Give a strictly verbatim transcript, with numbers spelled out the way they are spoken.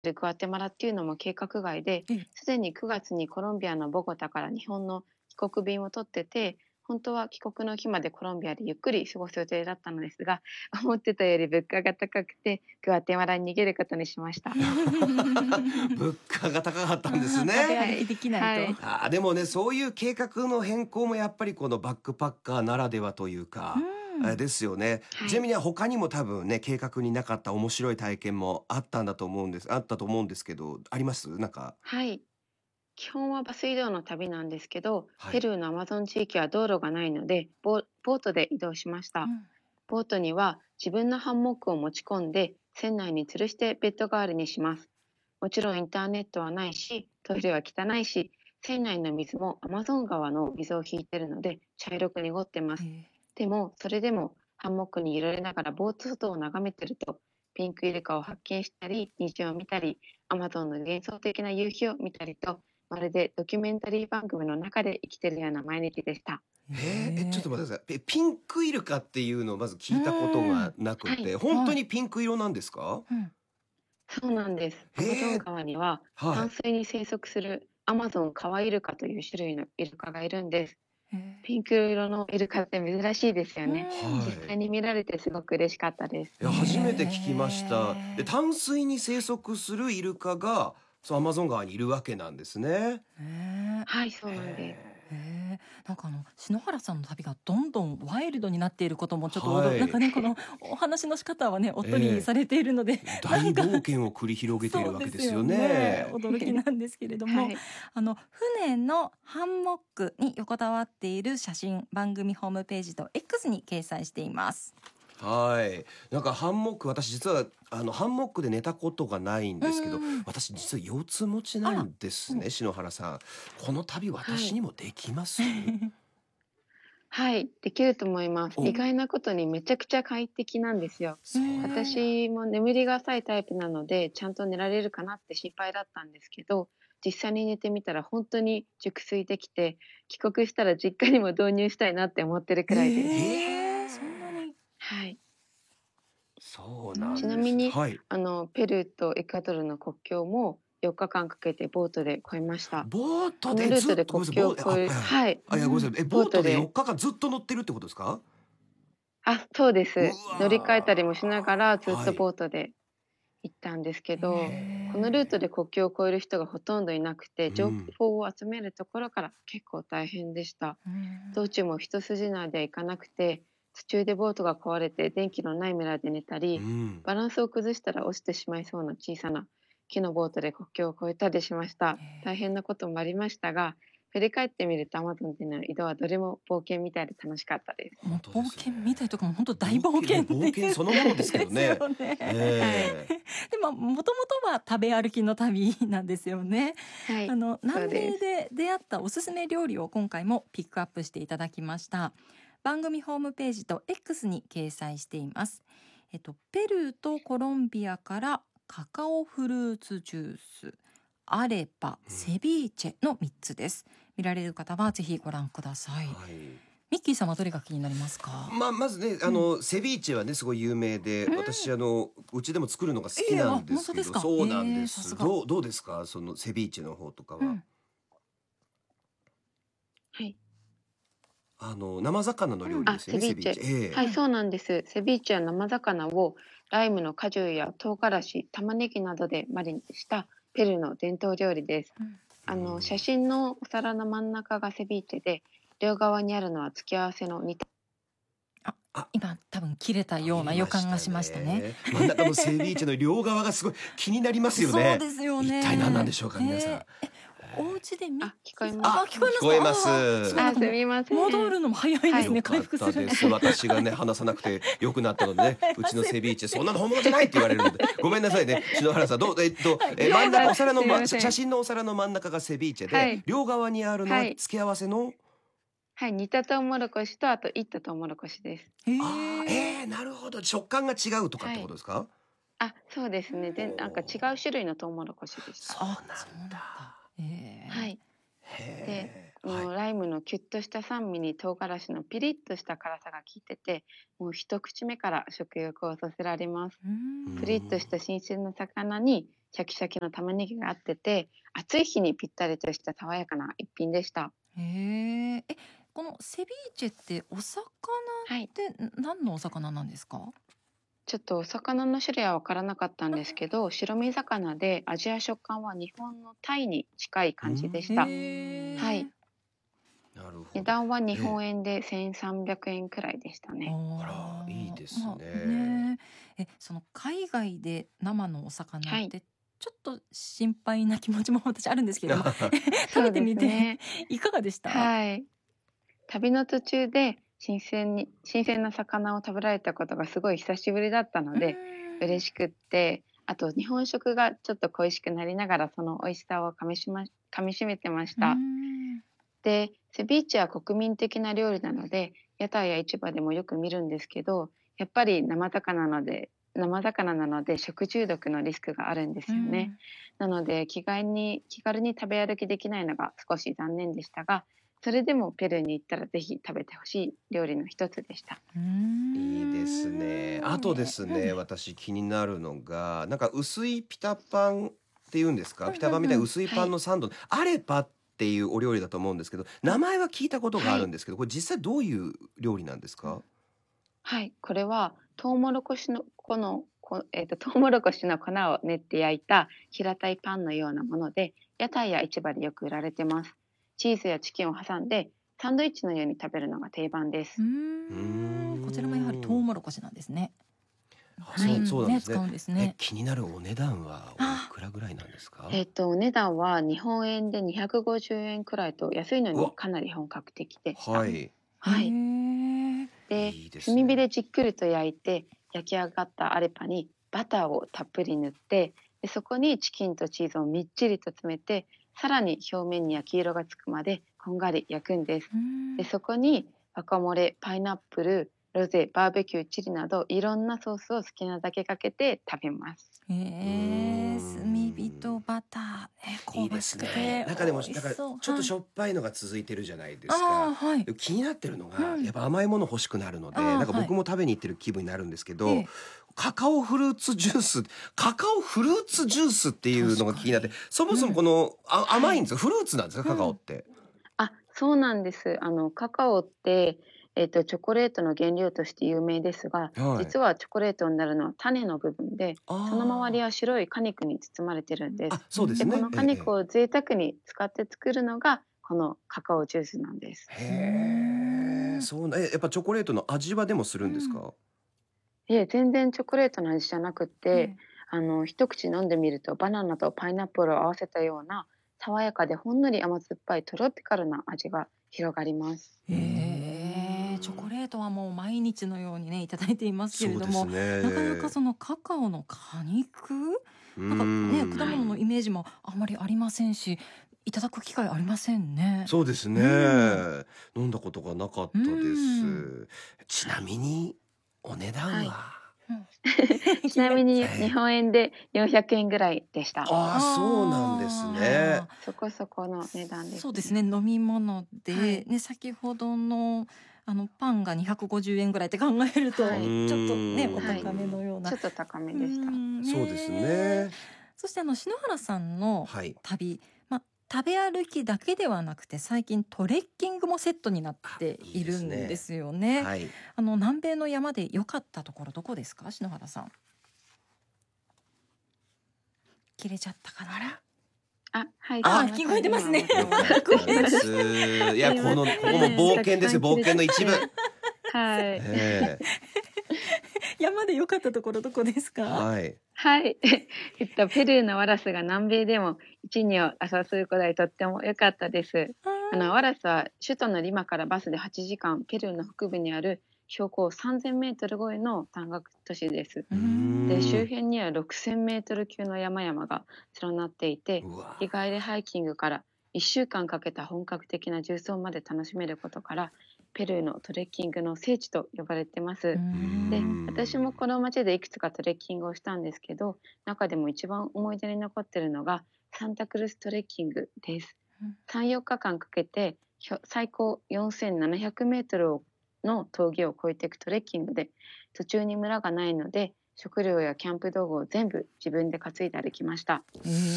るグアテマラっていうのも計画外で、 ええ。 すでにくがつにコロンビアのボゴタから日本の帰国便を取ってて、本当は帰国の日までコロンビアでゆっくり過ごす予定だったのですが、思ってたより物価が高くて、グアテマラに逃げることにしました。 物価が高かったんですああ、食べね。 歩きできないと。 はい。 ああ、でもね、そういう計画の変更もやっぱりこのバックパッカーならではといううか、あれん。 ですよね。 はい。 ちなみに他にも多分ね、計画になかった面白い体験もあったんだと思うんですあったと思うんですけど、あります？なんか。 はい。基本はバス移動の旅なんですけど、 はい。 ペルーのアマゾン地域は道路がないので、ボボートで移動しました。 うん。 ボートには自分のハンモックを持ち込んで、船内に吊るしてベッド代わりにします。もちろんインターネットはないし、トイレは汚いし、船内の水もアマゾン川の水を引いてるので茶色く濁ってます。 へえ。 でも、それでもハンモックに揺られながらボート外を眺めてると、ピンクイルカを発見したり、虹を見たり、アマゾンの幻想的な夕日を見たりと、まるでドキュメンタリー番組の中で生きてるような毎日でした。 へえ、え、ちょっへえ。 と待ってください。え、ピンクイルカっていうのをまずう聞いたことーん。 がなくはい、 て、本当はい。 にピンク色なんですか？ うん。 そうなんです。アマゾンへえ、 川にははい。 淡水に生息するアマゾンカワイルカという種類のイルカがいるんです。 へえ。 ピンク色のイルカって珍しいですようね。 ーん。 実はい。 際に見られてすごく嬉しかったです。 いや、初めて聞きました。で、 ええ。 淡水に生息するイルカが、そう、アマゾン川にいるわけなんですね。 ねえ。 はい、そうなんです。 へえ。 へえ、なんかあの篠原さんの旅がどんどんワイルドになっていることもちょっとおどなんかはい。 ね、このお話の仕方はね、おっとりえされているので、 え。大なんか冒険を繰り広げているそうですよわけですよね。 ね。 驚きなんですけれども、 はい。 あの船のハンモックに横たわっている写真、番組ホームページと X に掲載しています。 はい。なんかハンモック、私実はあのハンモックで寝たことがないんうですけど、 んうん。 私実は腰痛持ちなあら。 んですうん。 ね、篠原さん。この旅はい。 私にもできます？ はい、できると思います。意お、 外なことにめちゃくちゃ快適なんですよ。 へそうなんえ。 だ。 私も眠りが浅いタイプなので、ちゃんと寝られるかなって心配だったんですけど、実際に寝てみたら本当に熟睡できて、帰国したら実家にも導入したいなって思ってるくらいです。 ええ、そんなええ、 に。 はい。 そううなんですね。 ちなみに、 はい。 あの、ペルーとエクアドルの国境もよっかかんかけてボートで越えました。 ボートで、え、 このルートで国ずっとごめんなさい、ボーえ、あ、 境を越えるはいはい。 はい、 あ、いや、ごめんなさい。 うん。 え、ボートで4 ボートで日間ずっと乗ってるってことですか？ あ、そうでうす。乗り換えたりもしながらわー。 ずっとはい。 ボートで行ったんですけへど、このルートえ。 で国境を越える人がほとんどいなくて、情うん。 報を集めるところから結構大変でした。 うん。 道中も一筋縄では行かなくて、途中でボートが壊れて電気のない村で寝たり、 うん。 バランスを崩したら落ちてしまいそうな小さな木のボートで国境を越えたりしました。 へえ。 大変なこともありましたが、振り返ってみるとアマゾンでの移動はどれも冒険みたいで楽しかったです。 もう冒本当ですね。 険みたいとかも本当大冒冒険、もう険っていう冒険そのものですけどですね。 よね。 はい。 ええ。 でも、もともとは食べ歩きの旅なんですよね。 はい。 あの南米そうです。 で出会ったおすすめ料理を今回もピックアップしていただきました。番組ホームページと X に掲載しています。えっとペルーとコロンビアからカカオフルーツジュース、アレパ、 うん。 セビーチェのみっつです。見られる方はぜひご覧ください。 はい。 ミッキーさんはどれが気になりますか？ まあ、まずね、あうん。 の、セビーチェはね、すごい有名で、 うん。 私、あの、うちでも作るのが好きええ、 なんあ、 ですけど、 本当ですか。 そうなんへえ、さです。 すが。 どうどうですか？そのセビーチェの方とかは。 うん。 はい。 あの、生魚のうん。 あ、 料理ですよね、 セビーチェ。 セビーチェ。ええ。 はい、 はい。 そうなんです。セビーチェは生魚をライムの果汁や唐辛子、玉ねぎなどでマリネしたペルーの伝統料理です。 うん。 うあの、写ん。 真のお皿の真ん中がセビーチェで、両側にあるのは付け合わせの煮あ、 あ、 今多分切れたよう切なれました予感がしましたね。 ね。真ん中のセビーチェの両側がすごい気になりますよね。 そうですよ一体何なんでね。 しょうか、 へ皆さん。 え。え、お家でミッあ、聞こキーさん、 えますあ、 あ、 聞こえますか？ 聞こえまああ、すごいなす。 あ、 んかもうすみません。 戻るのも早いではい。 すね。 よかっ回復するの。 たです。私がね、話さなくて良くなったのでね、うちのすいまセビーチェ、 せん。 そんなの本物じゃないって言われるので、ごめんなさいね。篠原さん、どう、えっと、 はい、 え、真ん中、 両側。 あ、 お皿の、 すみま、 ません。 写真のお皿の真ん中がセビーチェで、 はい。 両側にあるのはい。 は付け合わせの、 はい、煮たトウモロコシと、あといったトウモロコシです。 へああ、ええ。 え、なるほど。食感が違うとかってはい。 ことですか？ あ、そうですね。 うん。 で、なんか違うほう。 種類のトウモロコシでした。 そあ、 うなんそうなんだ。 だ。 ええ。 はい。で、 へえ。 あはい。 のライムのキュッとした酸味に唐辛子のピリッとした辛さが効いてて、もう一口目から食欲をそそられます。 うーんプリッとした新鮮な魚にシャキシャキの玉ねぎが合ってて、暑い日にぴったりとした爽やかな一品でした。 へえ。え、このセビーチェってお魚はい。 ってん何のお魚なんですか？ ちょっとお魚の種類は分からなかったんですけど、白身魚で味や食感は日本のタイに近いう感じでしーた。 へはい。 え。 なるほ値ど。 段は日ええ。 本円でせんさんびゃくえんくらいでしたね。 あら、いいああ、まあですね。 ね。え、その海外で生のお魚はい。 ってちょっと心配な気持ちも私あるんですけれども、食そうですべてみてね。 いかがでした？ はい。旅の途中で新鮮に新鮮な魚を食べられたことがすごい久しぶりだったのうで、 ーん。 嬉しくって、あと日本食がちょっと恋しくなりながら、その美味しさをかみしま噛み締めてましうーた。 ん。 で、セビーチェは国民的な料理なので、屋台や市場でもよく見るんですけど、やっぱり生魚なので生魚なので食中毒のリスクがあるんでうすよね。 ん。 なので、気軽に気軽に食べ歩きできないのが少し残念でしたが、それでもペルーに行ったらぜひ食べてほしい料理の一つでした。 うーいいですね。あん。 とですね、 うん。 私気になるのが、なんか薄いピタパンっていうんですか、 うんピタパンみうんうん。 たいな薄いはい。 パンのサンド、アレパっていうお料理だと思うんですけど、名前は聞いたことがはい。 あるんですけど、これ実際どういう料理なんですうん。 か？ はい、これはトウモロコシのこの、こえっと、トウモロコシの粉を練って焼いた平たいパンのようなもので、屋台や市場でよく売られてます。チーズやチキンを挟んで、サンドイッチのように食べるのが定番でうす。 うーーん、こちらもやはりトウん。 モロコシなんですね。 あ、 うはい。 そうそうん、ね、 なんですね。 使うんですえ、 ね。 気になるお値段はおいあくらぐらいなんですか？ えっと、お値段は日本円でにひゃくごじゅうえんくらいと安いのうわ、 にかなり本格的でした。 あ、 はい。 へはい。 え。 で、 いいです炭火でね。 じっくりと焼いて、焼き上がったアレパにバターをたっぷり塗って、で、そこにチキンとチーズをみっちりと詰めて、さらに表面に焼き色がつくまでこんがり焼くんです。 うーで、 ん。 そこにワカモレ、パイナップル、ロゼ、バーベキュー、チリなどいろんなソースを好きなだけかけて食べます。 へうーえ、炭火とん。 バター、ね、香いいでばしくすね。 てなんかでも、 美味なんかしそう。 ちょっとはい。 しょっぱいのが続いてるじゃないですか。 ああ、はい。 で、気になってるのが、 うん。 やっぱ甘いもの欲しくなるので、 ああ、 なんかはい。 僕も食べに行ってる気分になるんですけど、 ええ、 カカオフルーツジュースカカオフルーツジュースっていうの確が気になって、 かに。 そもそもこうん。 の、あはい。 甘いんですか？フルーツなんですか？カカオうん。 って。 あ、そうなんです。あの、カカオって、えっと、チョコレートの原料として有名ですが、 はい。 実はチョコレートになるのは種の部分で、その周りあは白い果肉に包まれてるんであ。あ、 す。で、こそうですね。 の果ええええ。 肉を贅沢に使って作るのが、このカカオジュースなんです。 うーへえ、 ん。 そうなえ、やっぱチョコレートの味はでもすうん。 るんですか？ いえ、全然チョコレートの味じゃなくて、 ええ。 あの、一口飲んでみるとバナナとパイナップルを合わせたような、爽やかでほんのり甘酸っぱいトロピカルな味が広がります。 うーへえ、チョコん。 レートはもう毎日のようにね、いただいていますけれそうですども、なかなかね。 そのカカオの果肉、 うーなんかね、果はい。 物のん。 イメージもあまりありませんし、いただく機会ありませんね。 そうですね。 うん。 飲んだことがなかっうたでん。 す。ちなはい。 みに、お値段はい。 は？ うん。 ちなみ気になります。 に日ええ。 本円でよんひゃくえんぐらいでした。 ああ、そうなんですはい。 ね。 ああ。 そこそこの値段ですね。 そうですね、飲み物で、 はい。 ね、先ほどの、あの、パンがにひゃくごじゅうえんぐらいって考えるうと、 はい。 ちょっとね、おはい。 高めのーん。 ような。 ちょっと高めうーでした。 ん、 そうですね。 ね。 そしてあの、篠原さんのはい。 旅、ま、食べ歩きだけではなくて、最近トレッキングもセットになっあ、 ていいいでるんですね。 すよね。 はい。 あの、南米の山で良かったところどこですか？篠原さん。切れちゃったかな？ あら。 あ、はい、聞こああ、 あ、 えます。 聞こえてますね。 今またよかっごたでめんなさい。 す。いや、 すいまこの、ここもせん。たく冒険ですよ、冒さん切れちゃ険の一部。 って。はい。 ええ。 山で良かったところどこですか？ はい。 はい。えっと、ペルーのワラスが南米でも一、二を浅するくらいとっても良かったです。 ああの、 あ。 ワラスは首都のリマからバスではちじかん、ペルーの北部にある標高さんぜんメートル超えの山岳都市です。 うーうーで、周ん。 ん。 辺にはろくせんメートル級の山々が連なっていて、 うわ。 日帰りハイキングからいっしゅうかんかけた本格的な縦走まで楽しめることから、ペルーのトレッキングの聖地と呼ばれてまうーす。 うーで、 ん。 私もこん。 の街でいくつかトレッキングをしたんですけど、中でも一番思い出に残ってるのがサンタクルストレッキングです。 うん。 さん、よっかかんかけてひょ最高よんせんななひゃくメートルをの峠を越えていくトレッキングで、途中に村がないので食料やキャンプ道具を全部自分で担いで歩きました。 え